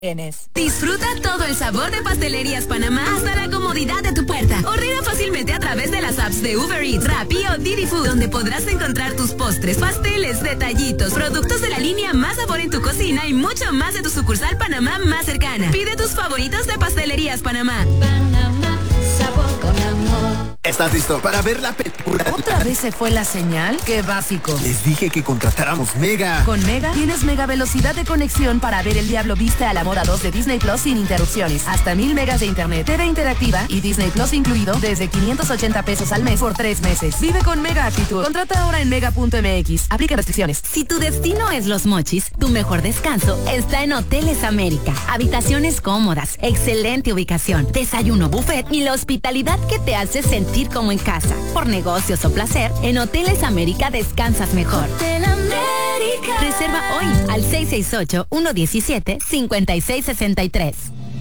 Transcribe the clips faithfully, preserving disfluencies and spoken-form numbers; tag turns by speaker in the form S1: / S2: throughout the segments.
S1: Disfruta todo el sabor de Pastelerías Panamá hasta la comodidad de tu puerta. Ordena fácilmente a través de las apps de Uber Eats, Rappi o Didi Food, donde podrás encontrar tus postres, pasteles, detallitos, productos de la línea Más Sabor en tu cocina y mucho más de tu sucursal Panamá más cercana. Pide tus favoritos de Pastelerías Panamá.
S2: Panamá, sabor con amor.
S3: ¿Estás listo para ver la película?
S4: ¿Otra vez se fue la señal? ¡Qué básico!
S3: Les dije que contratáramos Mega.
S4: Con Mega tienes mega velocidad de conexión para ver El Diablo Viste a la Moda dos de Disney Plus sin interrupciones. Hasta mil megas de internet, T V interactiva y Disney Plus incluido desde quinientos ochenta pesos al mes por tres meses. Vive con Mega actitud. Contrata ahora en mega punto m x. Aplica restricciones.
S1: Si tu destino es Los Mochis, tu mejor descanso está en Hoteles América. Habitaciones cómodas, excelente ubicación, desayuno buffet y la hospitalidad que te hace sentir como en casa. Por negocios o placer, en Hoteles América descansas mejor.
S2: Hotel América.
S1: Reserva hoy al seis seis ocho, uno uno siete, cinco seis seis tres.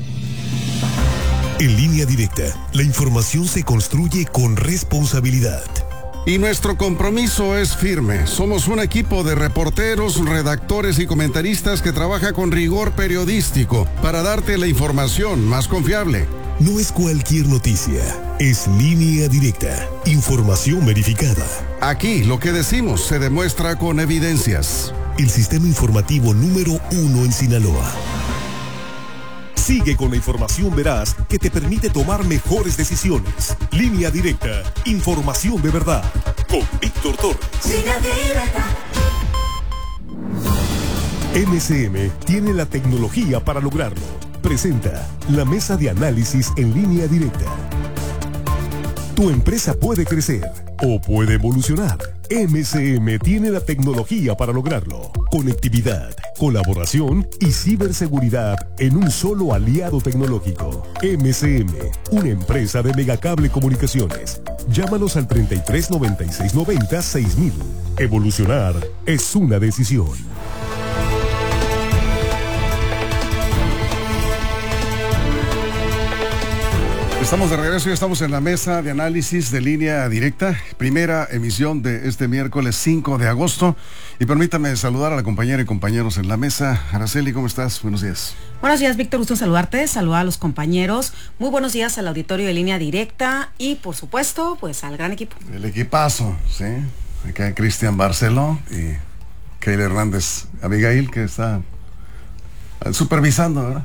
S5: En Línea Directa, la información se construye con responsabilidad.
S6: Y nuestro compromiso es firme. Somos un equipo de reporteros, redactores y comentaristas que trabaja con rigor periodístico para darte la información más confiable.
S5: No es cualquier noticia, es Línea Directa, información verificada.
S6: Aquí lo que decimos se demuestra con evidencias.
S5: El sistema informativo número uno en Sinaloa. Sigue con la información veraz que te permite tomar mejores decisiones. Línea Directa, información de verdad. Con Víctor Torres.
S2: Línea Directa.
S5: M S M tiene la tecnología para lograrlo. Presenta la mesa de análisis en Línea Directa. Tu empresa puede crecer o puede evolucionar. M S M tiene la tecnología para lograrlo. Conectividad, colaboración y ciberseguridad en un solo aliado tecnológico. M S M, una empresa de Megacable Comunicaciones. Llámanos al treinta y tres noventa y seis noventa seis mil. Evolucionar es una decisión.
S6: Estamos de regreso y estamos en la mesa de análisis de Línea Directa, primera emisión de este miércoles cinco de agosto. Y permítame saludar a la compañera y compañeros en la mesa. Araceli, ¿cómo estás? Buenos días.
S7: Buenos días, Víctor, gusto en saludarte, saludar a los compañeros. Muy buenos días al auditorio de Línea Directa y, por supuesto, pues al gran equipo.
S6: El equipazo, ¿sí? Acá Cristian Barceló y Keila Hernández Abigail, que está supervisando, ¿verdad?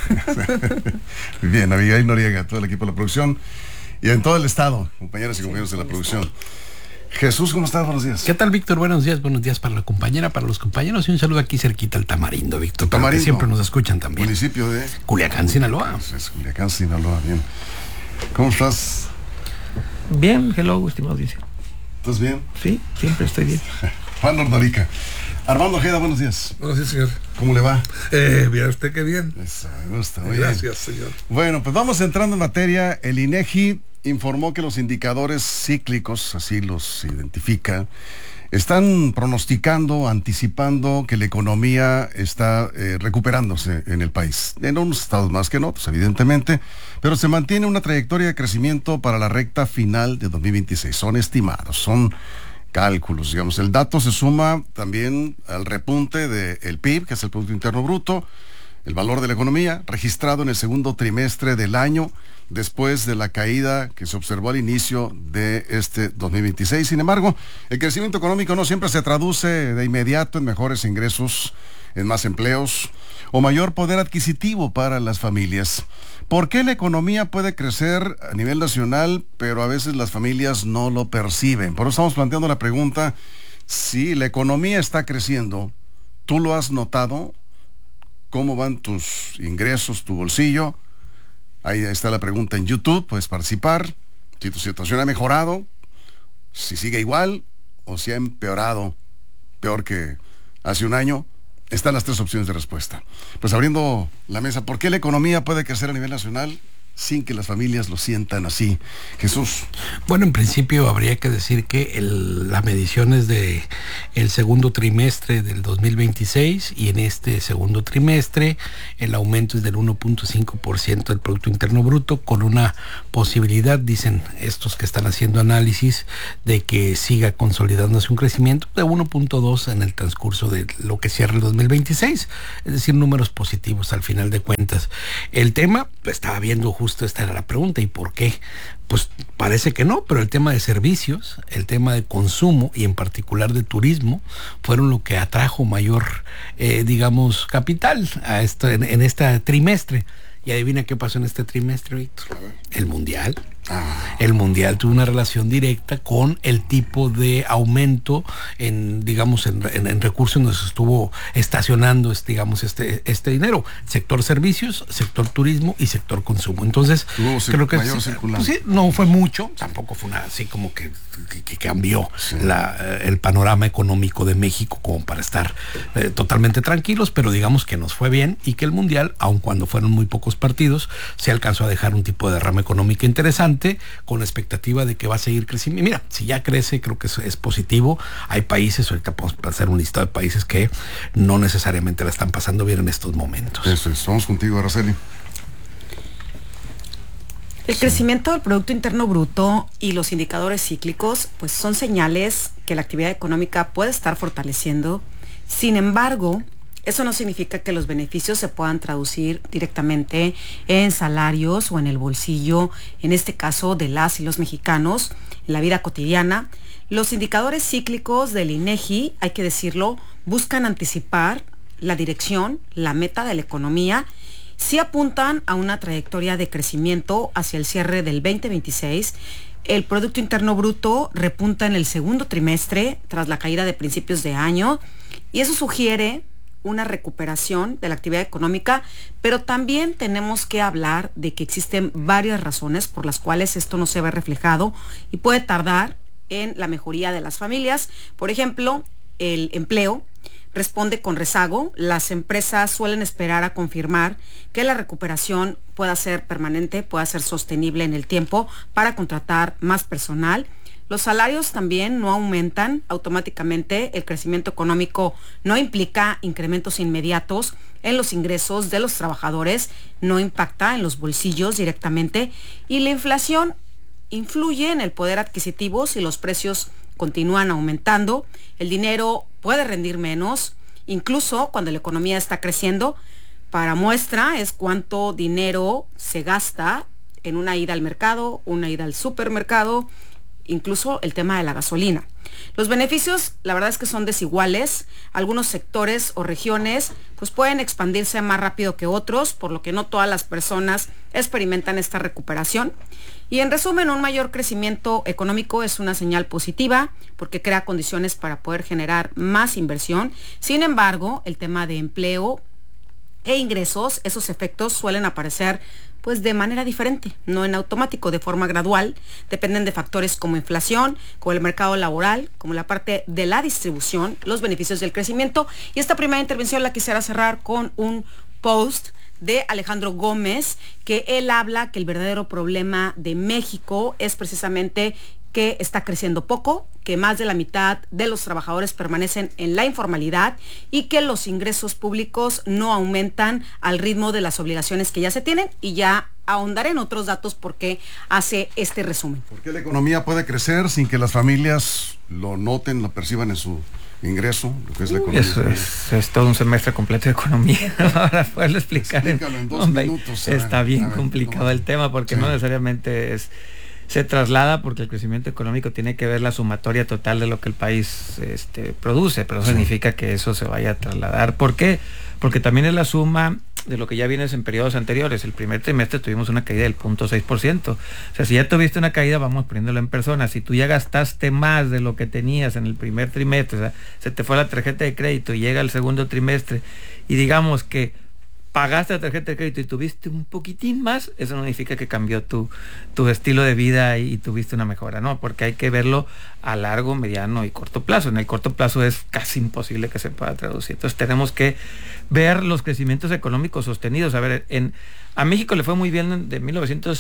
S6: Bien, Abigail Noriega, todo el equipo de la producción y en todo el estado, compañeras y compañeros de la producción. Jesús, ¿cómo estás? Buenos días.
S8: ¿Qué tal, Víctor? Buenos días, buenos días para la compañera, para los compañeros y un saludo aquí cerquita al Tamarindo, Víctor.
S6: Tamarindo,
S8: que siempre nos escuchan también.
S6: Municipio de
S8: Culiacán, Sinaloa.
S6: Pues es Culiacán, Sinaloa, bien. ¿Cómo estás?
S9: Bien, hello, estimado audiencia.
S6: ¿Estás bien?
S9: Sí, siempre estoy bien.
S6: Juan Ordorica. Armando Ojeda, buenos días.
S10: Buenos días, señor.
S6: ¿Cómo le va?
S10: Eh, bien, usted qué bien.
S6: Eso, me gusta. Muy
S10: Gracias,
S6: bien.
S10: señor.
S6: Bueno, pues vamos entrando en materia. El INEGI informó que los indicadores cíclicos, así los identifica, están pronosticando, anticipando que la economía está eh, recuperándose en el país. En unos estados más que en otros, evidentemente, pero se mantiene una trayectoria de crecimiento para la recta final de dos mil veintiséis. Son estimados, son cálculos, digamos. El dato se suma también al repunte del P I B, que es el Producto Interno Bruto, el valor de la economía, registrado en el segundo trimestre del año, después de la caída que se observó al inicio de este dos mil veintiséis. Sin embargo, el crecimiento económico no siempre se traduce de inmediato en mejores ingresos, en más empleos o mayor poder adquisitivo para las familias. ¿Por qué la economía puede crecer a nivel nacional, pero a veces las familias no lo perciben? Por eso estamos planteando la pregunta, si la economía está creciendo, ¿tú lo has notado? ¿Cómo van tus ingresos, tu bolsillo? Ahí está la pregunta en YouTube, puedes participar. Si tu situación ha mejorado, si sigue igual o si ha empeorado, peor que hace un año. Están las tres opciones de respuesta. Pues abriendo la mesa, ¿por qué la economía puede crecer a nivel nacional? sin que las familias lo sientan así. Jesús.
S8: Bueno, en principio habría que decir que el, las mediciones de el segundo trimestre del dos mil veintiséis y en este segundo trimestre el aumento es del uno punto cinco por ciento del Producto Interno Bruto, con una posibilidad, dicen estos que están haciendo análisis, de que siga consolidándose un crecimiento de uno punto dos en el transcurso de lo que cierra el dos mil veintiséis, es decir, números positivos al final de cuentas. El tema, estaba viendo justo Justo esta era la pregunta, ¿y por qué? Pues parece que no, pero el tema de servicios, el tema de consumo y en particular de turismo fueron lo que atrajo mayor, eh, digamos, capital a esto, en, en este trimestre. Y adivina qué pasó en este trimestre, Víctor. El Mundial. El Mundial tuvo una relación directa con el tipo de aumento en, digamos, en, en, en recursos donde se estuvo estacionando, este, digamos, este, este dinero. Sector servicios, sector turismo y sector consumo. Entonces,
S6: Tuvo
S8: creo que
S6: mayor
S8: sí,
S6: circulación.
S8: pues sí, no fue mucho, tampoco fue una así como que, que, que cambió sí. la, el panorama económico de México como para estar eh, totalmente tranquilos, pero digamos que nos fue bien y que el Mundial, aun cuando fueron muy pocos partidos, se alcanzó a dejar un tipo de derrama económica interesante, con la expectativa de que va a seguir creciendo. Mira, si ya crece, creo que es, es positivo. Hay países, ahorita podemos hacer un listado de países que no necesariamente la están pasando bien en estos momentos.
S6: Eso es. Vamos contigo, Araceli.
S7: El sí. crecimiento del Producto Interno Bruto y los indicadores cíclicos, pues son señales que la actividad económica puede estar fortaleciendo. Sin embargo, eso no significa que los beneficios se puedan traducir directamente en salarios o en el bolsillo, en este caso de las y los mexicanos, en la vida cotidiana. Los indicadores cíclicos del INEGI, hay que decirlo, buscan anticipar la dirección, la meta de la economía. Sí apuntan a una trayectoria de crecimiento hacia el cierre del veinte veintiséis. El Producto Interno Bruto repunta en el segundo trimestre tras la caída de principios de año, y eso sugiere una recuperación de la actividad económica, pero también tenemos que hablar de que existen varias razones por las cuales esto no se ve reflejado y puede tardar en la mejoría de las familias. Por ejemplo, el empleo responde con rezago. Las empresas suelen esperar a confirmar que la recuperación pueda ser permanente, pueda ser sostenible en el tiempo para contratar más personal. Los salarios también no aumentan automáticamente. El crecimiento económico no implica incrementos inmediatos en los ingresos de los trabajadores, no impacta en los bolsillos directamente, y la inflación influye en el poder adquisitivo. Si los precios continúan aumentando, el dinero puede rendir menos, incluso cuando la economía está creciendo. Para muestra es cuánto dinero se gasta en una ida al mercado, una ida al supermercado, incluso el tema de la gasolina. Los beneficios, la verdad es que son desiguales. Algunos sectores o regiones pues pueden expandirse más rápido que otros, por lo que no todas las personas experimentan esta recuperación. Y en resumen, un mayor crecimiento económico es una señal positiva porque crea condiciones para poder generar más inversión. Sin embargo, el tema de empleo e ingresos, esos efectos suelen aparecer pues de manera diferente, no en automático, de forma gradual. Dependen de factores como inflación, como el mercado laboral, como la parte de la distribución, los beneficios del crecimiento. Y esta primera intervención la quisiera cerrar con un post de Alejandro Gómez, que él habla que el verdadero problema de México es precisamente que está creciendo poco, que más de la mitad de los trabajadores permanecen en la informalidad y que los ingresos públicos no aumentan al ritmo de las obligaciones que ya se tienen, y ya ahondaré en otros datos porque hace este resumen.
S6: ¿Por qué la economía puede crecer sin que las familias lo noten, lo perciban en su ingreso, lo que es la economía?
S9: Eso es, es todo un semestre completo de economía para poderlo explicar. En,
S6: en dos
S9: hombre,
S6: minutos.
S9: Está bien
S6: ver,
S9: complicado
S6: no,
S9: el tema porque sí. no necesariamente es... se traslada porque el crecimiento económico tiene que ver la sumatoria total de lo que el país este, produce, pero no sí. significa que eso se vaya a trasladar. ¿Por qué? Porque también es la suma de lo que ya vienes en periodos anteriores. El primer trimestre tuvimos una caída del cero punto seis por ciento. O sea, si ya tuviste una caída, vamos poniéndolo en personas. Si tú ya gastaste más de lo que tenías en el primer trimestre, o sea, se te fue la tarjeta de crédito y llega el segundo trimestre y digamos que pagaste la tarjeta de crédito y tuviste un poquitín más, eso no significa que cambió tu, tu estilo de vida y, y tuviste una mejora, no, porque hay que verlo a largo, mediano y corto plazo. En el corto plazo es casi imposible que se pueda traducir. Entonces tenemos que ver los crecimientos económicos sostenidos. A ver, en, a México le fue muy bien de mil novecientos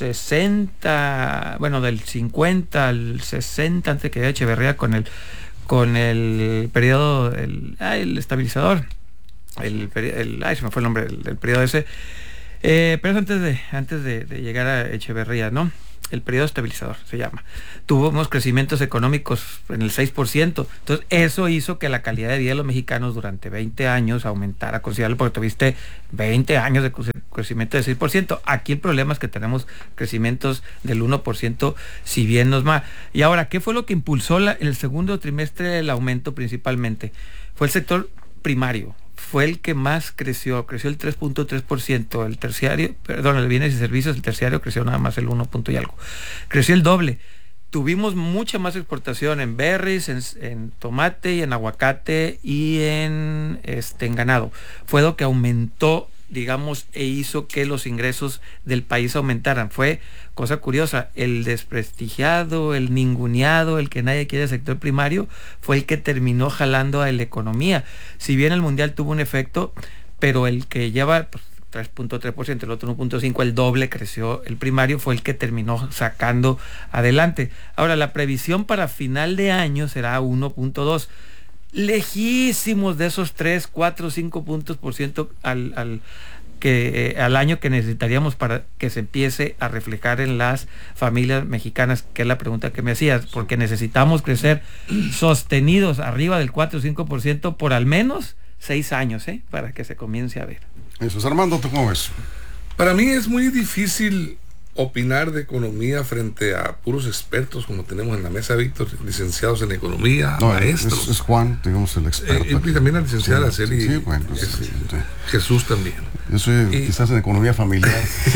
S9: sesenta, bueno, del cincuenta al sesenta, antes que Echeverría, con el, con el periodo, el, ah, el estabilizador. El, el, ay, se me fue el nombre del, del periodo ese, eh, pero es antes de antes de, de llegar a Echeverría, ¿no? El periodo estabilizador se llama. Tuvimos crecimientos económicos en el seis por ciento. Entonces eso hizo que la calidad de vida de los mexicanos durante veinte años aumentara considerablemente, porque tuviste veinte años de crecimiento de seis por ciento. Aquí el problema es que tenemos crecimientos del uno por ciento, si bien nos más. Y ahora, ¿qué fue lo que impulsó la, el segundo trimestre el aumento principalmente? Fue el sector primario. Fue el que más creció, creció el tres punto tres por ciento, el terciario, perdón, el bienes y servicios, el terciario creció nada más el uno punto y algo. Creció el doble. Tuvimos mucha más exportación en berries, en, en tomate y en aguacate y en, este, en ganado. Fue lo que aumentó, digamos, e hizo que los ingresos del país aumentaran. Fue cosa curiosa, el desprestigiado, el ninguneado, el que nadie quiere del sector primario, fue el que terminó jalando a la economía. Si bien el mundial tuvo un efecto, pero el que lleva pues, tres punto tres por ciento, el otro uno punto cinco por ciento, el doble creció el primario, fue el que terminó sacando adelante. Ahora, la previsión para final de año será uno punto dos, lejísimos de esos tres, cuatro, cinco puntos por ciento al, al, que, eh, al año que necesitaríamos para que se empiece a reflejar en las familias mexicanas, que es la pregunta que me hacías, porque necesitamos crecer sostenidos arriba del cuatro o cinco por ciento por al menos seis años, ¿eh? Para que se comience a ver.
S6: Eso es, Armando, ¿tú cómo ves?
S10: Para mí es muy difícil opinar de economía frente a puros expertos como tenemos en la mesa, Víctor, licenciados en economía,
S6: no,
S10: maestros.
S6: Es, es Juan, digamos, el experto.
S10: Eh, y también la licenciada
S6: sí,
S10: Araceli,
S6: sí, bueno, pues,
S10: es,
S6: sí, sí.
S10: Jesús también.
S6: Yo soy y, quizás en economía familiar.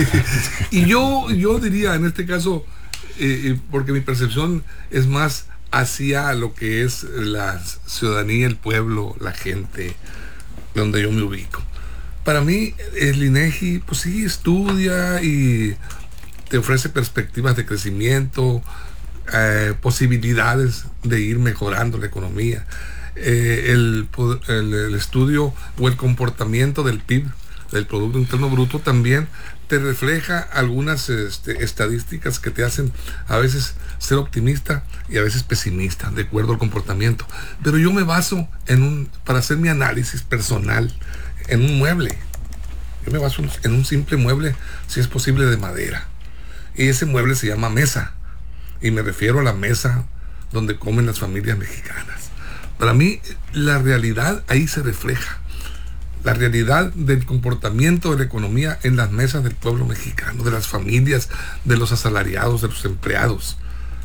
S10: Y yo, yo diría en este caso, eh, porque mi percepción es más hacia lo que es la ciudadanía, el pueblo, la gente, donde yo me ubico. Para mí, el INEGI, pues sí, estudia y te ofrece perspectivas de crecimiento, eh, posibilidades de ir mejorando la economía. Eh, el, el, el estudio o el comportamiento del P I B, del Producto Interno Bruto, también te refleja algunas este, estadísticas que te hacen a veces ser optimista y a veces pesimista, de acuerdo al comportamiento. Pero yo me baso en un, para hacer mi análisis personal, en un mueble. Yo me baso en un simple mueble, si es posible, de madera. Y ese mueble se llama mesa. Y me refiero a la mesa donde comen las familias mexicanas. Para mí, la realidad ahí se refleja. La realidad del comportamiento de la economía en las mesas del pueblo mexicano, de las familias, de los asalariados, de los empleados.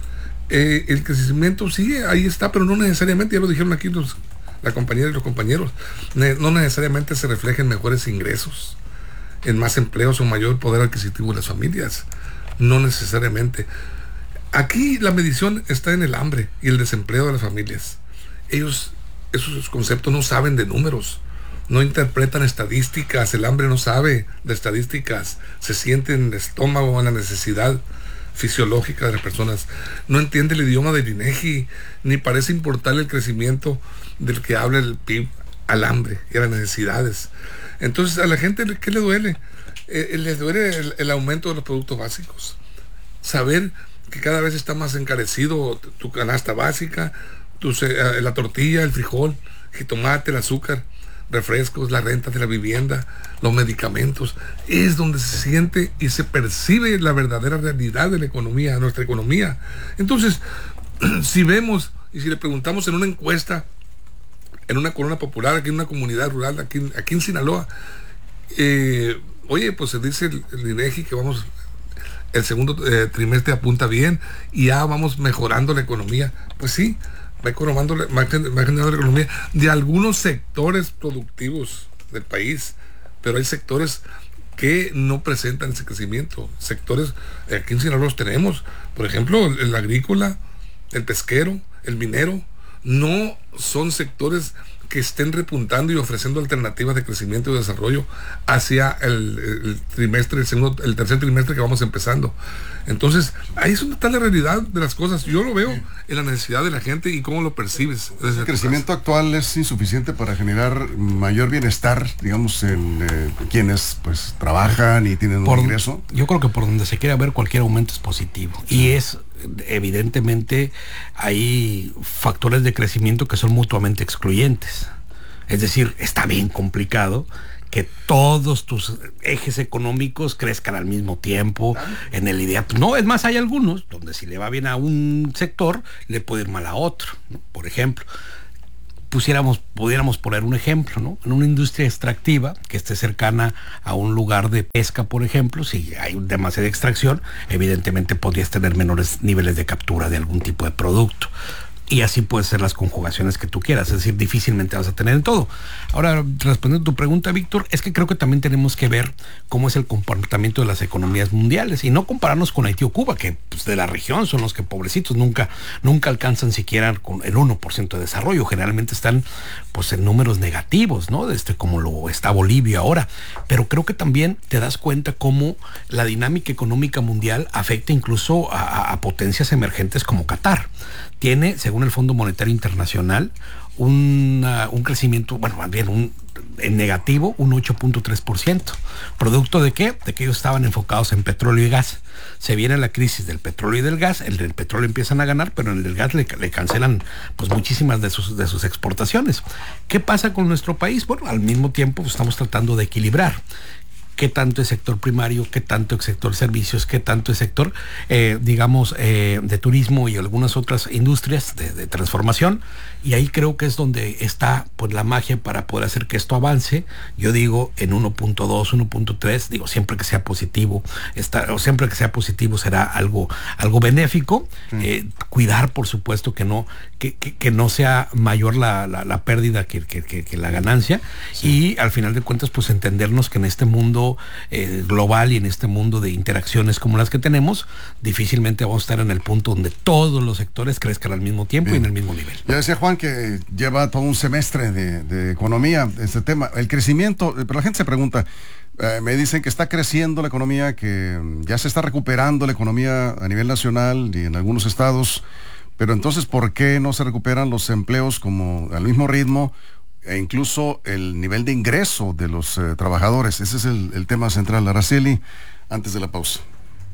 S10: Eh, el crecimiento sigue, ahí está, pero no necesariamente, ya lo dijeron aquí los, la compañera y los compañeros, ne, no necesariamente se refleja en mejores ingresos, en más empleos o mayor poder adquisitivo de las familias. No necesariamente. Aquí la medición está en el hambre y el desempleo de las familias. Ellos, esos conceptos no saben de números, no interpretan estadísticas, el hambre no sabe de estadísticas, se siente en el estómago, en la necesidad fisiológica de las personas, no entiende el idioma del INEGI, ni parece importarle el crecimiento del que habla el P I B al hambre y a las necesidades. Entonces, a la gente, ¿qué le duele? Eh, les duele el, el aumento de los productos básicos. Saber que cada vez está más encarecido tu canasta básica, tu, eh, la tortilla, el frijol, jitomate, el azúcar, refrescos, la renta de la vivienda, los medicamentos. Es donde se siente y se percibe la verdadera realidad de la economía, de nuestra economía. Entonces, si vemos y si le preguntamos en una encuesta, en una colonia popular, aquí en una comunidad rural, aquí, aquí en Sinaloa, eh, oye, pues se dice el, el INEGI que vamos, el segundo eh, trimestre apunta bien y ya vamos mejorando la economía. Pues sí, va mejorando, va generando la economía de algunos sectores productivos del país, pero hay sectores que no presentan ese crecimiento. Sectores, aquí en Sinaloa los tenemos, por ejemplo, el, el agrícola, el pesquero, el minero, no son sectores que estén repuntando y ofreciendo alternativas de crecimiento y desarrollo hacia el, el trimestre, el segundo, el tercer trimestre que vamos empezando. Entonces, ahí es donde está la realidad de las cosas. Yo lo veo en la necesidad de la gente y cómo lo percibes.
S6: El crecimiento actual es insuficiente para generar mayor bienestar, digamos, en eh, quienes pues trabajan y tienen
S8: por,
S6: un ingreso.
S8: Yo creo que por donde se quiera ver cualquier aumento es positivo. Sí. Y es, evidentemente, hay factores de crecimiento que son mutuamente excluyentes. Es decir, está bien complicado que todos tus ejes económicos crezcan al mismo tiempo en el ideal. No, es más, hay algunos donde si le va bien a un sector, le puede ir mal a otro, ¿no? Por ejemplo, pusiéramos, pudiéramos poner un ejemplo, ¿no? En una industria extractiva que esté cercana a un lugar de pesca, por ejemplo, si hay demasiada extracción, evidentemente podrías tener menores niveles de captura de algún tipo de producto. Y así pueden ser las conjugaciones que tú quieras, es decir, difícilmente vas a tener en todo. Ahora, respondiendo a tu pregunta, Víctor, es que creo que también tenemos que ver cómo es el comportamiento de las economías mundiales y no compararnos con Haití o Cuba, que pues, de la región son los que pobrecitos nunca, nunca alcanzan siquiera con el uno por ciento de desarrollo, generalmente están pues en números negativos, ¿no? Este, como lo está Bolivia ahora. Pero creo que también te das cuenta cómo la dinámica económica mundial afecta incluso a, a, a potencias emergentes como Qatar. Tiene, según el Fondo Monetario Internacional, una, un crecimiento, bueno, más bien un, en negativo, un ocho punto tres por ciento. ¿Producto de qué? De que ellos estaban enfocados en petróleo y gas. Se viene la crisis del petróleo y del gas, el del petróleo empiezan a ganar, pero en el del gas le, le cancelan pues muchísimas de sus, de sus exportaciones. ¿Qué pasa con nuestro país? Bueno, al mismo tiempo pues, estamos tratando de equilibrar. ¿Qué tanto es sector primario? ¿Qué tanto es sector servicios? ¿Qué tanto es sector, eh, digamos, eh, de turismo y algunas otras industrias de, de transformación? Y ahí creo que es donde está pues la magia para poder hacer que esto avance. Yo digo en uno punto dos, uno punto tres, digo siempre que sea positivo, está, o siempre que sea positivo será algo, algo benéfico. Mm. Eh, cuidar, por supuesto, que no, que, que, que no sea mayor la, la, la pérdida que, que, que, que la ganancia. Sí. Y al final de cuentas, pues entendernos que en este mundo eh, global y en este mundo de interacciones como las que tenemos, difícilmente vamos a estar en el punto donde todos los sectores crezcan al mismo tiempo. Bien. Y en el mismo nivel.
S6: Ya decía Juan que lleva todo un semestre de, de economía, este tema, el crecimiento, pero la gente se pregunta, eh, me dicen que está creciendo la economía, que ya se está recuperando la economía a nivel nacional y en algunos estados, pero entonces, ¿por qué no se recuperan los empleos como al mismo ritmo e incluso el nivel de ingreso de los eh, trabajadores? Ese es el, el tema central. Araceli, antes de la pausa.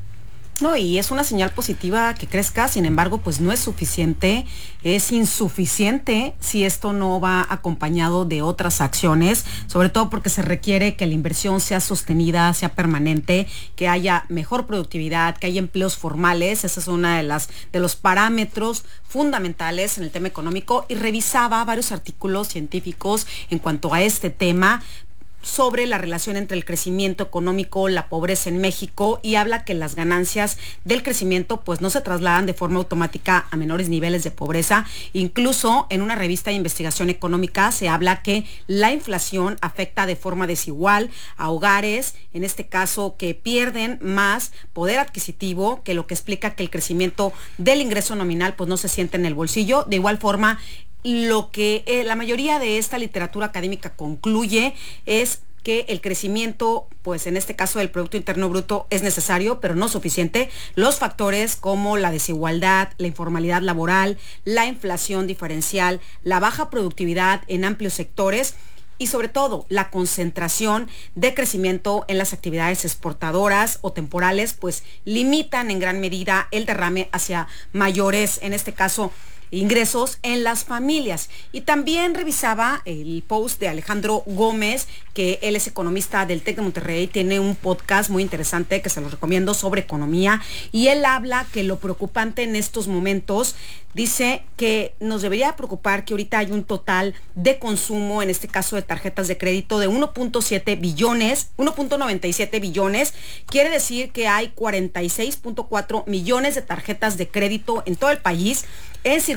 S7: No, y es una señal positiva que crezca, sin embargo, pues no es suficiente, es insuficiente si esto no va acompañado de otras acciones, sobre todo porque se requiere que la inversión sea sostenida, sea permanente, que haya mejor productividad, que haya empleos formales. Esa es una de las de los parámetros fundamentales en el tema económico, y revisaba varios artículos científicos en cuanto a este tema sobre la relación entre el crecimiento económico, la pobreza en México, y habla que las ganancias del crecimiento pues no se trasladan de forma automática a menores niveles de pobreza. Incluso en una revista de investigación económica se habla que la inflación afecta de forma desigual a hogares, en este caso que pierden más poder adquisitivo, que lo que explica que el crecimiento del ingreso nominal pues no se siente en el bolsillo. De igual forma, lo que eh, la mayoría de esta literatura académica concluye es que el crecimiento, pues en este caso del Producto Interno Bruto, es necesario, pero no suficiente. Los factores como la desigualdad, la informalidad laboral, la inflación diferencial, la baja productividad en amplios sectores y sobre todo la concentración de crecimiento en las actividades exportadoras o temporales, pues limitan en gran medida el derrame hacia mayores, en este caso, ingresos en las familias. Y también revisaba el post de Alejandro Gómez, que él es economista del TEC de Monterrey, tiene un podcast muy interesante que se los recomiendo sobre economía, y él habla que lo preocupante en estos momentos, dice que nos debería preocupar que ahorita hay un total de consumo, en este caso de tarjetas de crédito, de uno punto siete billones, uno punto noventa y siete billones, quiere decir que hay cuarenta y seis punto cuatro millones de tarjetas de crédito en todo el país en circulación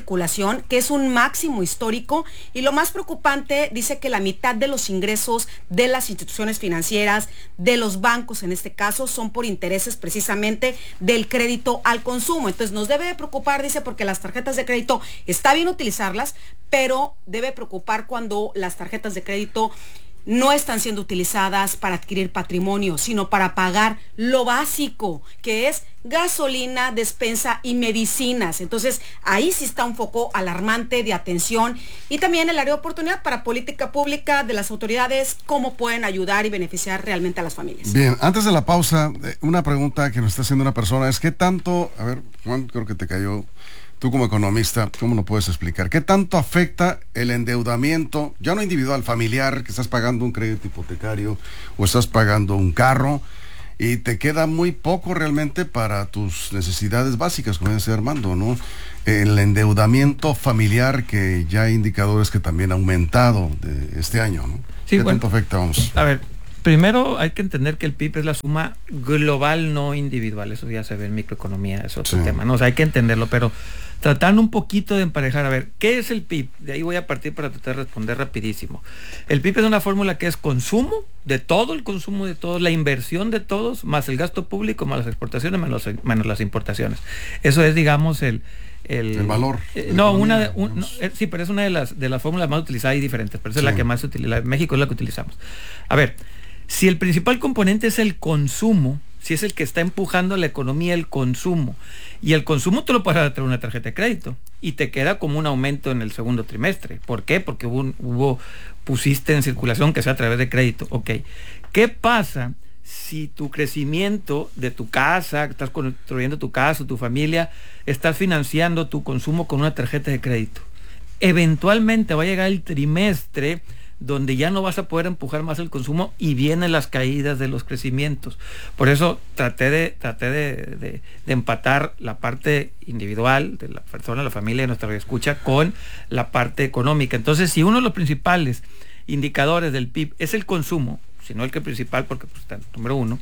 S7: circulación, que es un máximo histórico, y lo más preocupante, dice que la mitad de los ingresos de las instituciones financieras, de los bancos en este caso, son por intereses precisamente del crédito al consumo. Entonces nos debe preocupar, dice, porque las tarjetas de crédito está bien utilizarlas, pero debe preocupar cuando las tarjetas de crédito no están siendo utilizadas para adquirir patrimonio, sino para pagar lo básico, que es gasolina, despensa y medicinas. Entonces, ahí sí está un foco alarmante de atención, y también el área de oportunidad para política pública de las autoridades, cómo pueden ayudar y beneficiar realmente a las familias.
S6: Bien, antes de la pausa, una pregunta que nos está haciendo una persona es: ¿qué tanto, a ver, Juan, creo que te cayó, tú como economista, cómo lo puedes explicar? ¿Qué tanto afecta el endeudamiento, ya no individual, familiar, que estás pagando un crédito hipotecario o estás pagando un carro y te queda muy poco realmente para tus necesidades básicas, como dice Armando, ¿no? El endeudamiento familiar, que ya hay indicadores que también ha aumentado de este año, ¿no?
S9: Sí,
S6: ¿Qué
S9: bueno,
S6: tanto afecta? Vamos.
S9: A ver, primero hay que entender que el P I B es la suma global, no individual. Eso ya se ve en microeconomía, es otro
S6: Sí.
S9: tema, ¿no? O sea, hay que entenderlo, pero tratando un poquito de emparejar, a ver, ¿qué es el P I B? De ahí voy a partir para tratar de responder rapidísimo. El P I B es una fórmula que es consumo de todo, el consumo de todos, la inversión de todos, más el gasto público, más las exportaciones, menos, menos las importaciones. Eso es, digamos, el... El,
S6: el valor.
S9: Eh, no, una de, un, no, eh, sí, pero es una de las de las fórmulas más utilizadas y diferentes, pero esa sí. es la que más se utiliza. En México es la que utilizamos. A ver, si el principal componente es el consumo, si es el que está empujando la economía, el consumo, y el consumo te lo puedes dar a una tarjeta de crédito y te queda como un aumento en el segundo trimestre. ¿Por qué? Porque hubo, un, hubo pusiste en circulación que sea a través de crédito. Ok. ¿Qué pasa si tu crecimiento de tu casa, estás construyendo tu casa, tu familia, estás financiando tu consumo con una tarjeta de crédito? Eventualmente va a llegar el trimestre donde ya no vas a poder empujar más el consumo y vienen las caídas de los crecimientos. Por eso traté de traté de, de, de empatar la parte individual de la persona, la familia, de nuestra escucha, con la parte económica. Entonces, si uno de los principales indicadores del P I B es el consumo, si no el que principal, porque pues, está el número uno,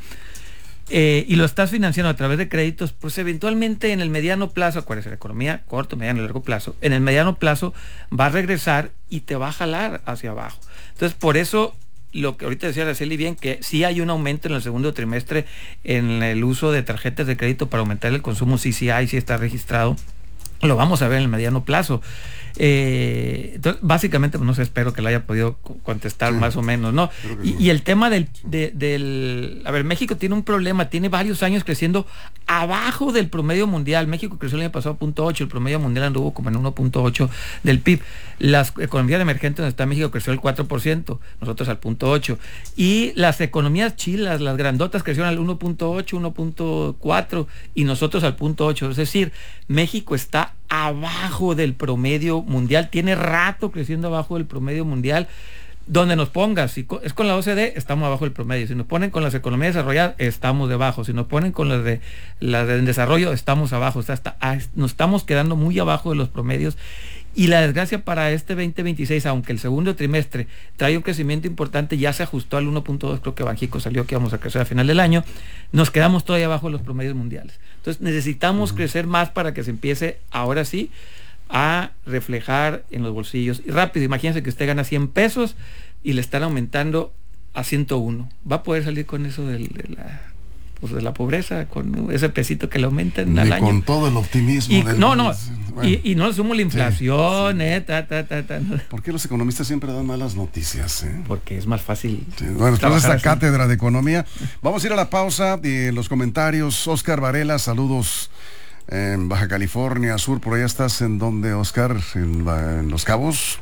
S9: eh, y lo estás financiando a través de créditos, pues eventualmente en el mediano plazo, acuérdense, la economía, corto, mediano y largo plazo, en el mediano plazo va a regresar y te va a jalar hacia abajo. Entonces, por eso, lo que ahorita decía Araceli bien, que sí hay un aumento en el segundo trimestre en el uso de tarjetas de crédito para aumentar el consumo, sí, sí hay, sí está registrado. Lo vamos a ver en el mediano plazo. Eh, entonces, básicamente, pues, no sé, espero que lo haya podido contestar sí, más o menos, ¿no? Y, y el tema del, de, del... A ver, México tiene un problema, tiene varios años creciendo abajo del promedio mundial. México creció el año pasado a punto ocho, el promedio mundial anduvo como en uno punto ocho del P I B. Las economías emergentes donde está México creció el cuatro por ciento, nosotros al punto ocho. Y las economías chilas, las grandotas, crecieron al uno punto ocho, uno punto cuatro y nosotros al punto ocho. Es decir, México está abajo del promedio mundial, tiene rato creciendo abajo del promedio mundial. Donde nos pongas, si es con la O C D, estamos abajo del promedio. Si nos ponen con las economías desarrolladas, estamos debajo. Si nos ponen con las de las de desarrollo, estamos abajo. O sea, hasta, nos estamos quedando muy abajo de los promedios. Y la desgracia para este veinte veintiséis, aunque el segundo trimestre trae un crecimiento importante, ya se ajustó al uno punto dos, creo que Banxico salió que vamos a crecer a final del año, nos quedamos todavía abajo de los promedios mundiales. Entonces necesitamos uh-huh. crecer más para que se empiece, ahora sí, a reflejar en los bolsillos. Y rápido, imagínense que usted gana cien pesos y le están aumentando a ciento uno. ¿Va a poder salir con eso del, de la... pues de la pobreza, con ese pesito que le aumentan al año?
S6: Con todo el optimismo
S9: y,
S6: del
S9: no no
S6: bueno,
S9: y, y no le sumo la inflación,
S6: sí, sí.
S9: eh ta, ta, ta, ta.
S6: ¿Por qué los economistas siempre dan malas noticias? Eh?
S9: Porque es más fácil.
S6: Sí, bueno, después de esta así. Cátedra de economía, vamos a ir a la pausa y los comentarios. Oscar Varela, saludos en Baja California Sur, por allá estás. ¿En dónde, Oscar? En, en Los Cabos.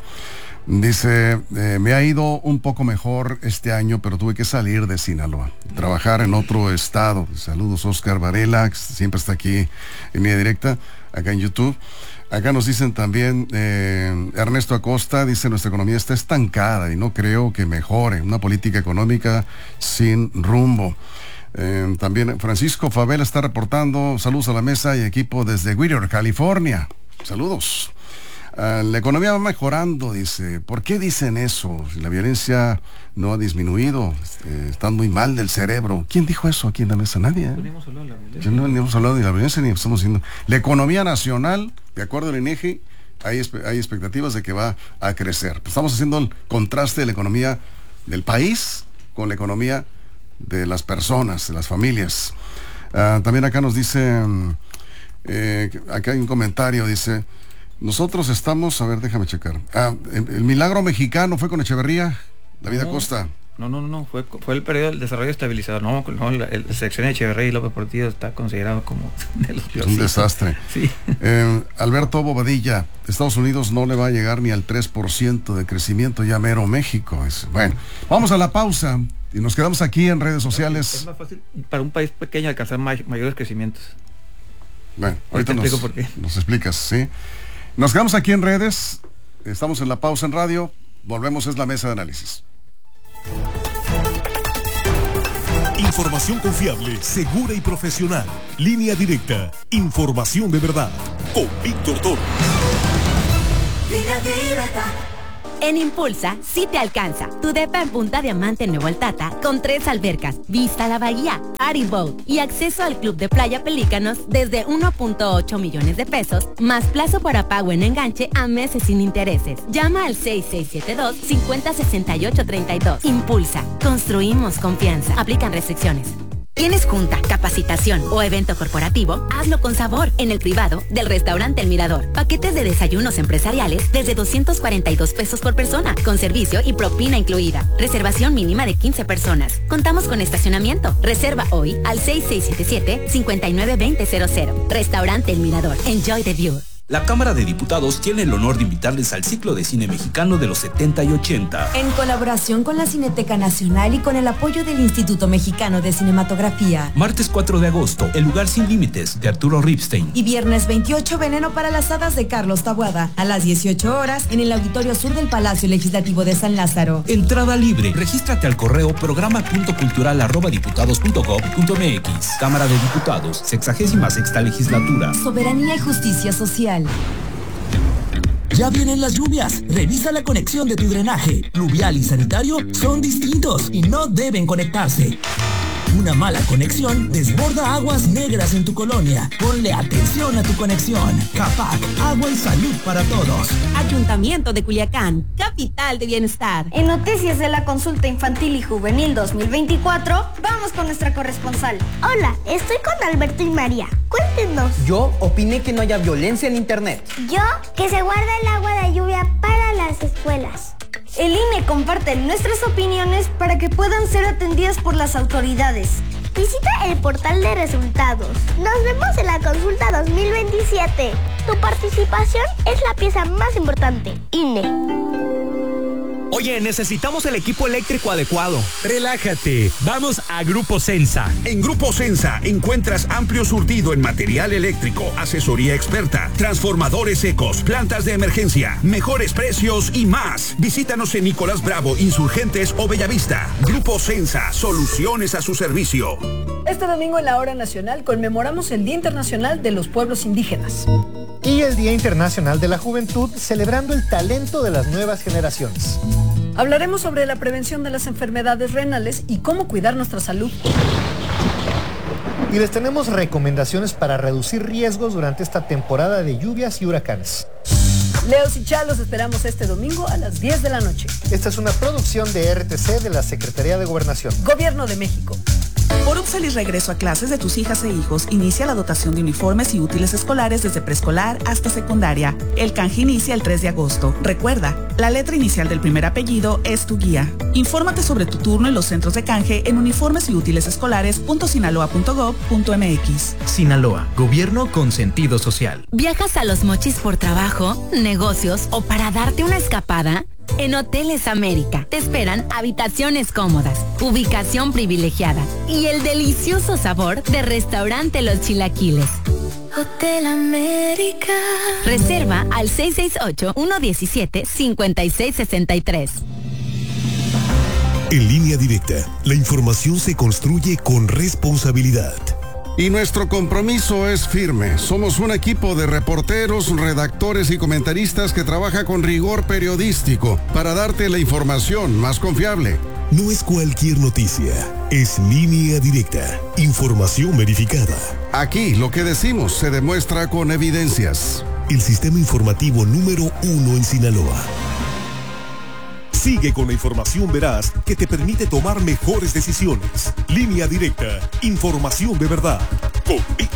S6: Dice, eh, me ha ido un poco mejor este año, pero tuve que salir de Sinaloa, trabajar en otro estado. Saludos, Oscar Varela, que siempre está aquí en línea directa, acá en YouTube. Acá nos dicen también, eh, Ernesto Acosta, dice, nuestra economía está estancada y no creo que mejore. Una política económica sin rumbo. Eh, también Francisco Favela está reportando, saludos a la mesa y equipo desde Whittier, California. Saludos. Uh, la economía va mejorando, dice. ¿Por qué dicen eso? La violencia no ha disminuido, eh, están muy mal del cerebro. ¿Quién dijo eso aquí en la mesa? Nadie. ¿eh? No hemos hablado de la violencia. No hemos hablado de la violencia ni estamos diciendo. La economía nacional, de acuerdo al INEGI, hay, hay expectativas de que va a crecer. Estamos haciendo el contraste de la economía del país con la economía de las personas, de las familias. Uh, también acá nos dice, eh, acá hay un comentario, dice, nosotros estamos, a ver, déjame checar. Ah, el, el milagro mexicano fue con Echeverría, David
S9: no,
S6: Acosta.
S9: No, no, no, fue, fue el periodo del desarrollo estabilizador. No, no la, la sección de Echeverría y López Portillo está considerado como de los peores.
S6: Un desastre.
S9: Sí.
S6: Eh, Alberto Bobadilla, Estados Unidos no le va a llegar ni al tres por ciento de crecimiento, ya mero México. Es, bueno, vamos a la pausa y nos quedamos aquí en redes sociales.
S9: Es más fácil para un país pequeño alcanzar may, mayores crecimientos.
S6: Bueno, ahorita nos,
S9: por qué.
S6: nos explicas, ¿sí? Nos quedamos aquí en redes, estamos en la pausa en radio, volvemos, es la mesa de análisis.
S5: Información confiable, segura y profesional. Línea directa. Información de verdad. Con Víctor Toro.
S2: Línea directa.
S1: En Impulsa, sí te alcanza. Tu depa en Punta Diamante en Nuevo Altata, con tres albercas, vista a la bahía, Ari Boat y acceso al club de playa Pelícanos desde uno punto ocho millones de pesos, más plazo para pago en enganche a meses sin intereses. Llama al seis seis siete dos, cinco cero seis ocho tres dos. Impulsa, construimos confianza. Aplican restricciones. ¿Tienes junta, capacitación o evento corporativo? Hazlo con sabor en el privado del restaurante El Mirador. Paquetes de desayunos empresariales desde doscientos cuarenta y dos pesos por persona, con servicio y propina incluida. Reservación mínima de quince personas. Contamos con estacionamiento. Reserva hoy al seis seis siete siete, cinco nueve dos cero cero cero. Restaurante El Mirador. Enjoy the view.
S11: La Cámara de Diputados tiene el honor de invitarles al ciclo de cine mexicano de los setenta y ochenta.
S12: En colaboración con la Cineteca Nacional y con el apoyo del Instituto Mexicano de Cinematografía.
S11: Martes cuatro de agosto, El lugar sin límites, de Arturo Ripstein.
S12: Y viernes veintiocho, Veneno para las hadas, de Carlos Taboada, a las dieciocho horas, en el Auditorio Sur del Palacio Legislativo de San Lázaro.
S11: Entrada libre. Regístrate al correo programa punto cultural arroba diputados punto gob punto mx. Cámara de Diputados, sexagésima sexta legislatura.
S12: Soberanía y justicia social.
S13: Ya vienen las lluvias. Revisa la conexión de tu drenaje. Pluvial y sanitario son distintos y no deben conectarse. Una mala conexión desborda aguas negras en tu colonia. Ponle atención a tu conexión. CAPAC, agua y salud para todos.
S1: Ayuntamiento de Culiacán, capital de bienestar.
S14: En noticias de la consulta infantil y juvenil dos mil veinticuatro, vamos con nuestra corresponsal.
S15: Hola, estoy con Alberto y María. Cuéntenos.
S16: Yo opiné que no haya violencia en internet.
S15: Yo, que se guarda el agua de lluvia para las escuelas.
S14: El I N E comparte nuestras opiniones para que puedan ser atendidas por las autoridades.
S15: Visita el portal de resultados. Nos vemos en la consulta dos mil veintisiete. Tu participación es la pieza más importante. I N E.
S17: Oye, necesitamos el equipo eléctrico adecuado. Relájate, vamos a Grupo Sensa.
S18: En Grupo Sensa encuentras amplio surtido en material eléctrico, asesoría experta, transformadores secos, plantas de emergencia, mejores precios y más. Visítanos en Nicolás Bravo, Insurgentes o Bellavista. Grupo Sensa, soluciones a su servicio.
S19: Este domingo en la Hora Nacional conmemoramos el Día Internacional de los Pueblos Indígenas.
S20: Y el Día Internacional de la Juventud, celebrando el talento de las nuevas generaciones.
S19: Hablaremos sobre la prevención de las enfermedades renales y cómo cuidar nuestra salud.
S20: Y les tenemos recomendaciones para reducir riesgos durante esta temporada de lluvias y huracanes.
S19: Leos y Chalos esperamos este domingo a las diez de la noche.
S20: Esta es una producción de R T C de la Secretaría de Gobernación.
S19: Gobierno de México.
S21: Por un feliz regreso a clases de tus hijas e hijos, inicia la dotación de uniformes y útiles escolares desde preescolar hasta secundaria. El canje inicia el tres de agosto. Recuerda, la letra inicial del primer apellido es tu guía. Infórmate sobre tu turno en los centros de canje en uniformes y útiles escolares punto sinaloa punto gob punto mx.
S17: Sinaloa, gobierno con sentido social.
S1: ¿Viajas a Los Mochis por trabajo, negocios o para darte una escapada? En Hoteles América te esperan habitaciones cómodas, ubicación privilegiada y el delicioso sabor de Restaurante Los Chilaquiles.
S2: Hotel América.
S1: Reserva al seis seis ocho, uno uno siete, cinco seis seis tres.
S5: En Línea Directa, la información se construye con responsabilidad.
S6: Y nuestro compromiso es firme. Somos un equipo de reporteros, redactores y comentaristas que trabaja con rigor periodístico para darte la información más confiable.
S5: No es cualquier noticia, es Línea Directa, información verificada.
S6: Aquí lo que decimos se demuestra con evidencias.
S5: el sistema informativo número uno en Sinaloa. Sigue con la información veraz que te permite tomar mejores decisiones. Línea Directa, información de verdad. Con Víctor